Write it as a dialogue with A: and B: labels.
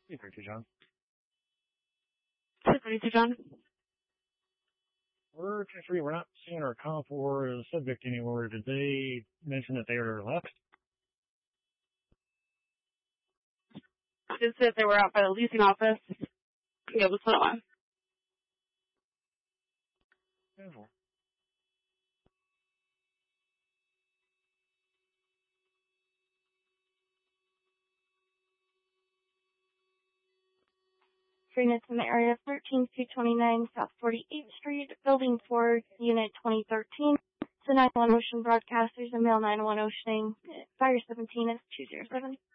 A: Hey, 32 John.
B: 32 John.
A: We're not seeing our comp or the subject anywhere. Did they mention that they are left?
B: It said they were out by the leasing office. Yeah, what's that one?
A: Careful.
C: Units in the area of 13229 South 48th Street, Building 4, Unit 2013. It's a 911 Ocean broadcast. There's a male 911 Oceaning. Fire 17 is 207.